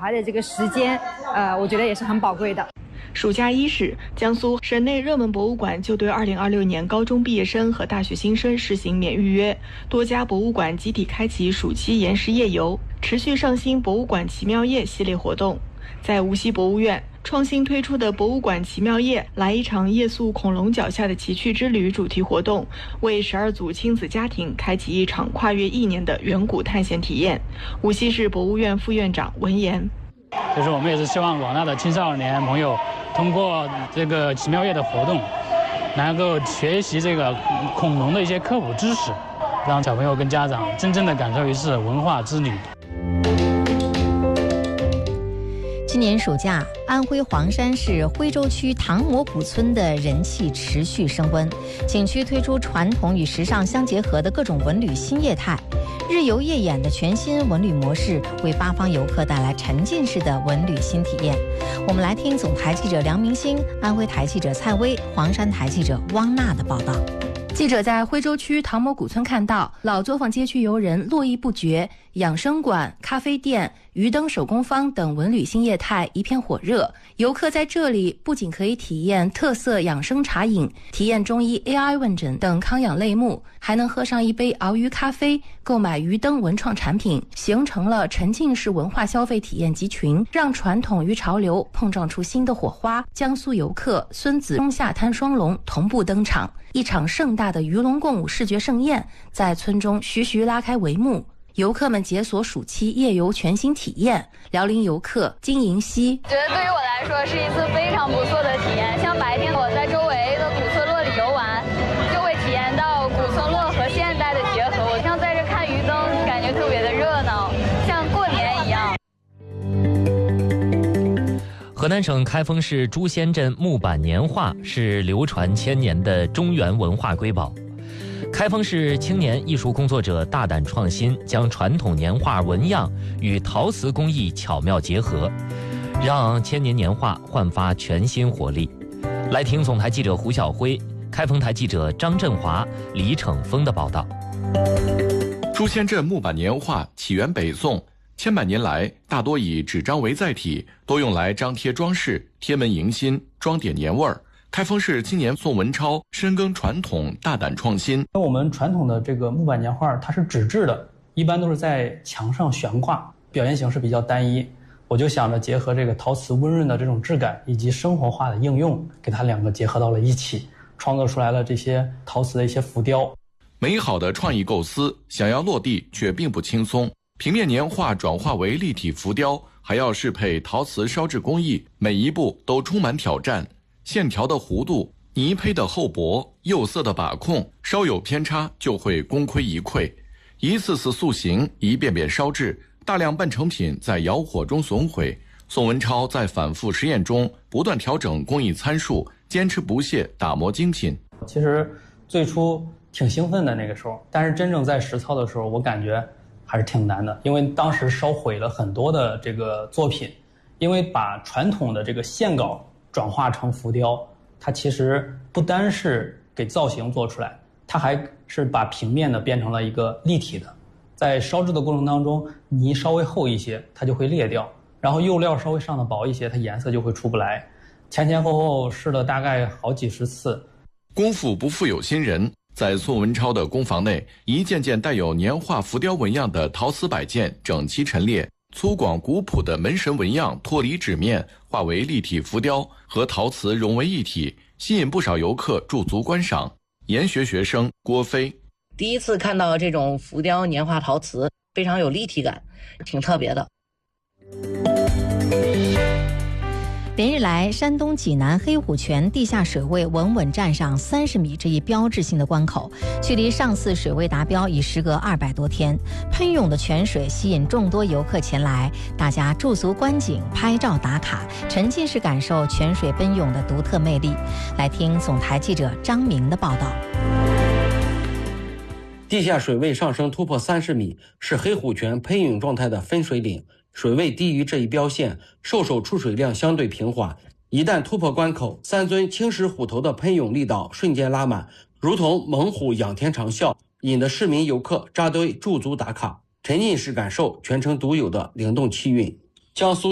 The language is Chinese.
孩的这个时间，我觉得也是很宝贵的。 暑假伊始，江苏省内热门博物馆就对2026年高中毕业生和大学新生实行免预约，多家博物馆集体开启暑期延时夜游，持续上新博物馆奇妙夜系列活动。在无锡博物院创新推出的博物馆奇妙夜来一场夜宿恐龙脚下的奇趣之旅主题活动，为12组亲子家庭开启一场跨越1年的远古探险体验。无锡市博物院副院长文言， 就是我们也是希望广大的青少年朋友通过这个奇妙夜的活动，能够学习这个恐龙的一些科普知识，让小朋友跟家长真正的感受一次文化之旅。 今年暑假，安徽黄山市徽州区唐磨谷村的人气持续升温，景区推出传统与时尚相结合的各种文旅新业态。日游夜演的全新文旅模式为八方游客带来沉浸式的文旅新体验。我们来听总台记者梁明星、安徽台记者蔡薇、黄山台记者汪娜的报道。 记者在徽州区唐磨谷村看到，老作坊街区游人络绎不绝，养生馆、咖啡店、鱼灯手工坊等文旅新业态一片火热。游客在这里不仅可以体验特色养生茶饮、体验中医 AI 问诊等康养类目，还能喝上一杯熬鱼咖啡，购买鱼灯文创产品，形成了沉浸式文化消费体验集群，让传统与潮流碰撞出新的火花。江苏游客孙子中下滩双龙同步登场，一场盛大的鱼龙共舞视觉盛宴在村中徐徐拉开帷幕。游客们解锁暑期夜游全新体验。辽宁游客金银溪觉得对于我来说是一次非常不错的体验，像白天我在周围的古村落里游玩，就会体验到古村落和现代的结合。我像在这看鱼灯，感觉特别的热闹，像过年一样。 河南省开封市朱仙镇木板年画是流传千年的中原文化瑰宝。开封市青年艺术工作者大胆创新，将传统年画纹样与陶瓷工艺巧妙结合，让千年年画焕发全新活力。来听总台记者胡晓辉、开封台记者张振华、李逞峰的报道。 朱仙镇木板年画起源北宋，千百年来大多以纸张为载体，多用来张贴装饰、贴门迎新、装点年味儿。开封市青年宋文超深耕传统，大胆创新。 我们传统的这个木板年画，它是纸质的，一般都是在墙上悬挂，表现形式比较单一。我就想着结合这个陶瓷温润的这种质感，以及生活化的应用，给它两个结合到了一起，创作出来了这些陶瓷的一些浮雕。 美好的创意构思，想要落地却并不轻松。平面年画转化为立体浮雕，还要适配陶瓷烧制工艺，每一步都充满挑战。线条的弧度、泥胚的厚薄、釉色的把控，稍有偏差就会功亏一篑。一次次塑形，一遍遍烧制，大量半成品在窑火中损毁。宋文超在反复实验中不断调整工艺参数，坚持不懈打磨精品。 其实最初挺兴奋的那个时候，但是真正在实操的时候，我感觉还是挺难的，因为当时烧毁了很多的这个作品，因为把传统的这个线稿转化成浮雕，它其实不单是给造型做出来，它还是把平面的变成了一个立体的。在烧制的过程当中，泥稍微厚一些，它就会裂掉，然后釉料稍微上的薄一些，它颜色就会出不来。前后试了大概好几十次。 功夫不负有心人，在宋文超的工坊内，一件件带有年画浮雕纹样的陶瓷摆件整齐陈列，粗犷古朴的门神纹样脱离纸面，化为立体浮雕，和陶瓷融为一体，吸引不少游客驻足观赏。研学学生郭飞， 第一次看到这种浮雕年画陶瓷，非常有立体感，挺特别的。 连日来，山东济南黑虎泉地下水位稳稳站上30米这一标志性的关口，距离上次水位达标已时隔200多天。喷涌的泉水吸引众多游客前来，大家驻足观景、拍照打卡，沉浸式感受泉水奔涌的独特魅力。来听总台记者张明的报道。 地下水位上升突破30米，是黑虎泉喷涌状态的分水岭。水位低于这一标线，兽首出水量相对平缓，一旦突破关口，3尊青石虎头的喷涌力道瞬间拉满，如同猛虎仰天长啸，引得市民游客扎堆驻足打卡，沉浸式感受全程独有的灵动气韵。江苏